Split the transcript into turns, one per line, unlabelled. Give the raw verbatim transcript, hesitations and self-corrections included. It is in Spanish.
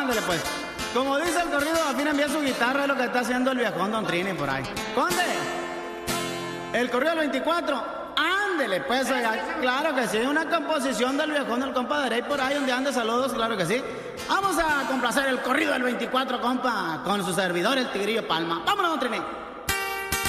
Ándale pues. Como dice el corrido, afina envía su guitarra, es lo que está haciendo el viejón Don Trini por ahí. Conde, el corrido del veinticuatro, ándele pues, oiga, claro que sí, una composición del viejón del compa Derey por ahí donde ande, saludos, claro que sí. Vamos a complacer el corrido del veinticuatro, compa, con su servidor, el Tigrillo Palma. Vámonos, Don Trini.